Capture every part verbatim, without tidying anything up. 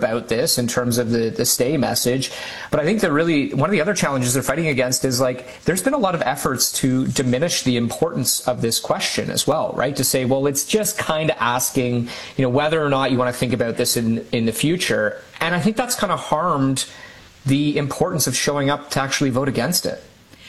about this in terms of the, the stay message. But I think that really one of the other challenges they're fighting against is like there's been a lot of efforts to diminish the importance of this question as well, right? To say, well, it's just kind of asking, you know, whether or not you want to think about this in, in the future. And I think that's kind of harmed the importance of showing up to actually vote against it.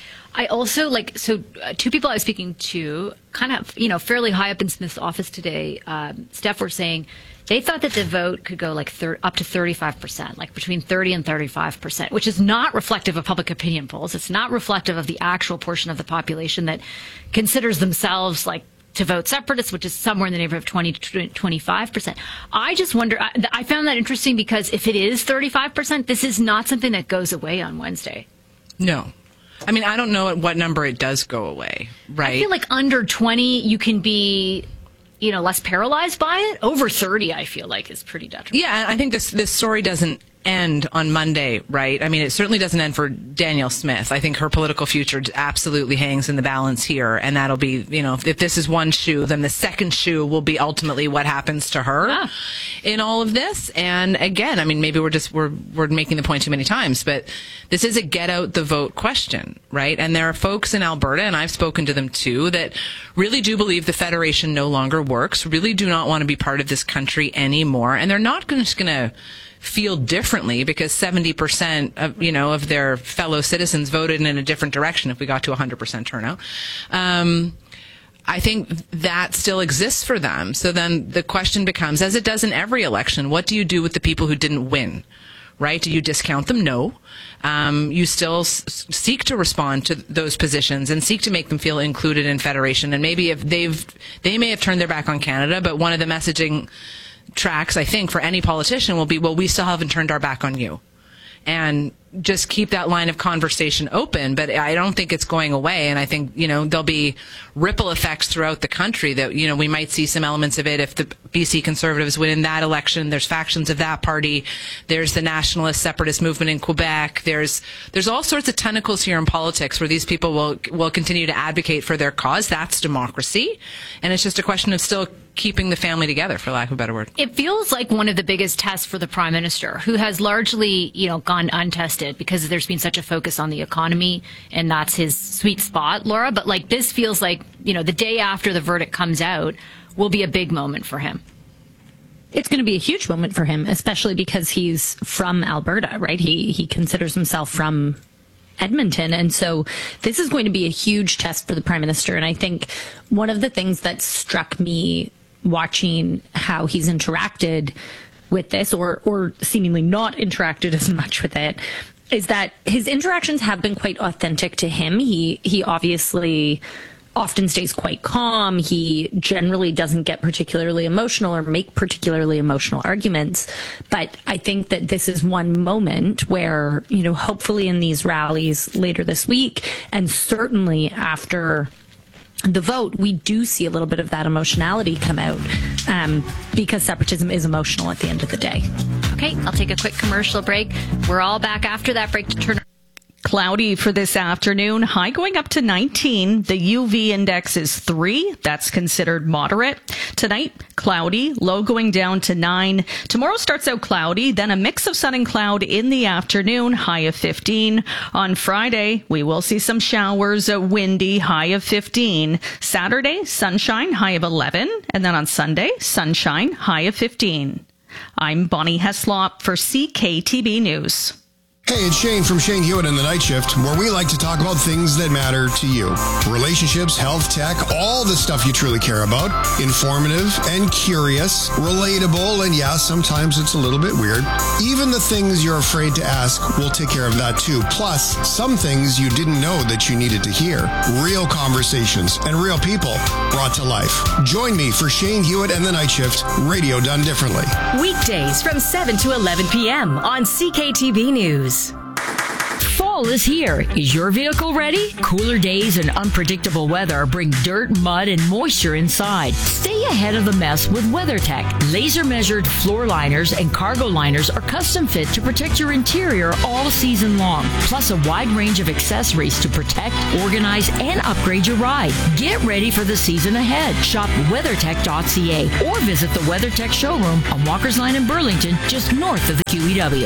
I also like, so uh, two people I was speaking to kind of, you know, fairly high up in Smith's office today, um, Steph, were saying they thought that the vote could go like thir- up to thirty-five percent, like between thirty and thirty-five percent, which is not reflective of public opinion polls. It's not reflective of the actual portion of the population that considers themselves like to vote separatists, which is somewhere in the neighborhood of twenty to twenty-five percent. I just wonder, I, I found that interesting because if it is thirty-five percent, this is not something that goes away on Wednesday. No. I mean, I don't know at what number it does go away, right? I feel like under twenty, you can be, you know, less paralyzed by it. Over thirty, I feel like is pretty detrimental. Yeah, I think this this story doesn't end on Monday, right? I mean, it certainly doesn't end for Danielle Smith. I think her political future absolutely hangs in the balance here, and that'll be, you know, if, if this is one shoe, then the second shoe will be ultimately what happens to her yeah. in all of this. And again, I mean, maybe we're just we're we're making the point too many times, but this is a get out the vote question, right? And there are folks in Alberta, and I've spoken to them too, that really do believe the Federation no longer works, really do not want to be part of this country anymore, and they're not just going to feel differently because seventy percent of, you know, of their fellow citizens voted in a different direction if we got to one hundred percent turnout. Um, I think that still exists for them. So then the question becomes, as it does in every election, what do you do with the people who didn't win? Right? Do you discount them? No. Um, you still s- seek to respond to those positions and seek to make them feel included in Federation. And maybe if they've, they may have turned their back on Canada, but one of the messaging tracks, I think, for any politician will be, well, we still haven't turned our back on you. And just keep that line of conversation open. But I don't think it's going away. And I think, you know, there'll be ripple effects throughout the country that, you know, we might see some elements of it if the B C Conservatives win in that election. There's factions of that party. There's the nationalist separatist movement in Quebec. There's, there's all sorts of tentacles here in politics where these people will, will continue to advocate for their cause. That's democracy. And it's just a question of still keeping the family together, for lack of a better word. It feels like one of the biggest tests for the Prime Minister, who has largely, you know, gone untested because there's been such a focus on the economy, and that's his sweet spot, Laura. But like this feels like, you know, the day after the verdict comes out will be a big moment for him. It's going to be a huge moment for him, especially because he's from Alberta, right? He he considers himself from Edmonton. And so this is going to be a huge test for the Prime Minister. And I think one of the things that struck me watching how he's interacted with this, or or seemingly not interacted as much with it, is that his interactions have been quite authentic to him. He he obviously often stays quite calm. He generally doesn't get particularly emotional or make particularly emotional arguments. But I think that this is one moment where, you know, hopefully in these rallies later this week, and certainly after the vote, we do see a little bit of that emotionality come out, um, because separatism is emotional at the end of the day. Okay, I'll take a quick commercial break. We're all back after that break to turn. Cloudy for this afternoon, high going up to nineteen. The U V index is three. That's considered moderate. Tonight, cloudy, low going down to nine. Tomorrow starts out cloudy, then a mix of sun and cloud in the afternoon, high of fifteen. On Friday, we will see some showers, a windy, high of fifteen. Saturday, sunshine, high of eleven. And then on Sunday, sunshine, high of fifteen. I'm Bonnie Heslop for C K T B News. Hey, it's Shane from Shane Hewitt and the Night Shift, where we like to talk about things that matter to you. Relationships, health, tech, all the stuff you truly care about. Informative and curious, relatable, and yeah, sometimes it's a little bit weird. Even the things you're afraid to ask, we'll take care of that too. Plus, some things you didn't know that you needed to hear. Real conversations and real people brought to life. Join me for Shane Hewitt and the Night Shift, radio done differently. Weekdays from seven to eleven p.m. on C K T B News. Fall Fall is here. Is your vehicle ready? Cooler days and unpredictable weather bring dirt, mud, and moisture inside. Stay ahead of the mess with WeatherTech. Laser-measured floor liners and cargo liners are custom fit to protect your interior all season long. Plus a wide range of accessories to protect, organize, and upgrade your ride. Get ready for the season ahead. Shop weathertech dot c a or visit the WeatherTech showroom on Walker's Line in Burlington, just north of the Q E W.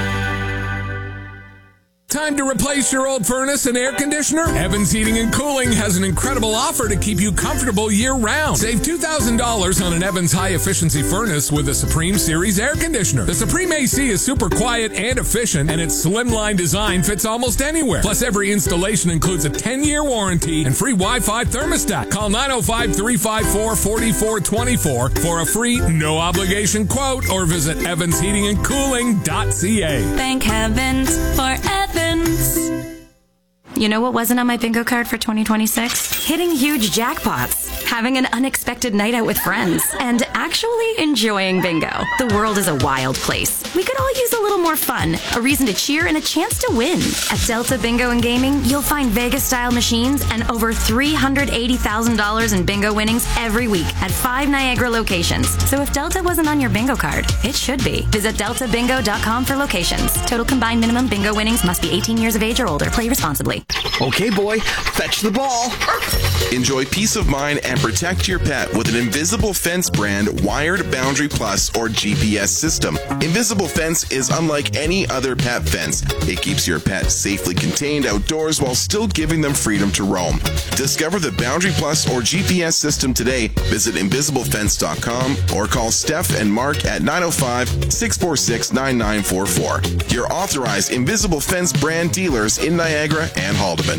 Time to replace your old furnace and air conditioner? Evans Heating and Cooling has an incredible offer to keep you comfortable year-round. Save two thousand dollars on an Evans high-efficiency furnace with a Supreme Series air conditioner. The Supreme A C is super quiet and efficient, and its slimline design fits almost anywhere. Plus, every installation includes a ten-year warranty and free Wi-Fi thermostat. Call nine oh five, three five four, four four two four for a free, no-obligation quote, or visit evans heating and cooling dot c a. Thank heavens for Evans. You know what wasn't on my bingo card for twenty twenty-six? Hitting huge jackpots, having an unexpected night out with friends, and actually enjoying bingo. The world is a wild place. We could all use a little more fun, a reason to cheer, and a chance to win. At Delta Bingo and Gaming, you'll find Vegas-style machines and over three hundred eighty thousand dollars in bingo winnings every week at five Niagara locations. So if Delta wasn't on your bingo card, it should be. Visit delta bingo dot com for locations. Total combined minimum bingo winnings must be eighteen years of age or older. Play responsibly. Okay, boy, fetch the ball. Enjoy peace of mind and protect your pet with an Invisible Fence brand wired Boundary Plus or G P S system. Invisible Fence is unlike any other pet fence. It keeps your pet safely contained outdoors while still giving them freedom to roam. Discover the Boundary Plus or G P S system today. Visit invisible fence dot com or call Steph and Mark at nine oh five, six four six, nine nine four four. Your authorized Invisible Fence brand dealers in Niagara and Haldeman.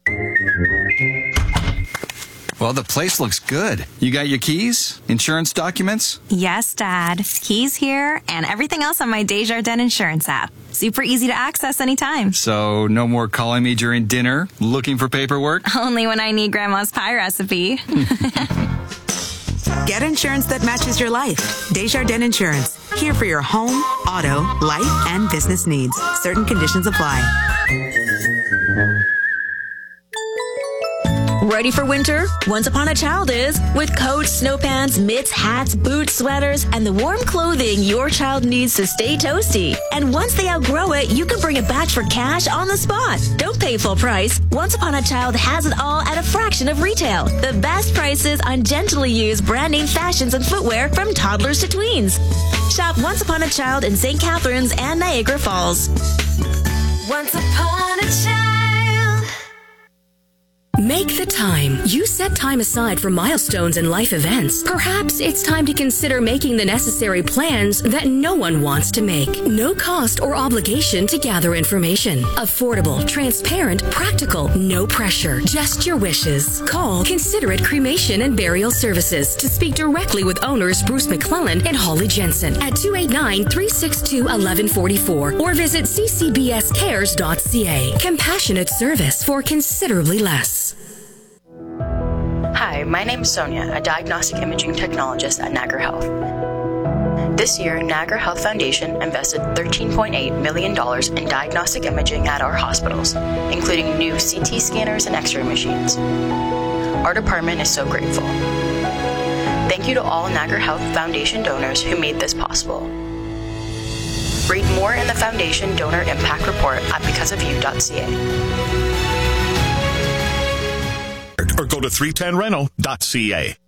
Well, the place looks good. You got your keys? Insurance documents? Yes, Dad. Keys here and everything else on my Desjardins Insurance app. Super easy to access anytime. So no more calling me during dinner, looking for paperwork? Only when I need Grandma's pie recipe. Get insurance that matches your life. Desjardins Insurance. Here for your home, auto, life, and business needs. Certain conditions apply. Ready for winter? Once Upon a Child is. With coats, snow pants, mitts, hats, boots, sweaters, and the warm clothing your child needs to stay toasty. And once they outgrow it, you can bring it back for cash on the spot. Don't pay full price. Once Upon a Child has it all at a fraction of retail. The best prices on gently used brand name fashions and footwear from toddlers to tweens. Shop Once Upon a Child in Saint Catharines and Niagara Falls. Once upon a child. Make the time. You set time aside for milestones and life events. Perhaps it's time to consider making the necessary plans that no one wants to make. No cost or obligation to gather information. Affordable, transparent, practical, no pressure. Just your wishes. Call Considerate Cremation and Burial Services to speak directly with owners Bruce McClellan and Holly Jensen at two eight nine, three six two, one one four four or visit c c b s cares dot c a. Compassionate service for considerably less. Hi, my name is Sonia, a diagnostic imaging technologist at Niagara Health. This year, Niagara Health Foundation invested thirteen point eight million dollars in diagnostic imaging at our hospitals, including new C T scanners and X-ray machines. Our department is so grateful. Thank you to all Niagara Health Foundation donors who made this possible. Read more in the Foundation Donor Impact Report at because of you dot c a. Or go to three ten rental dot c a.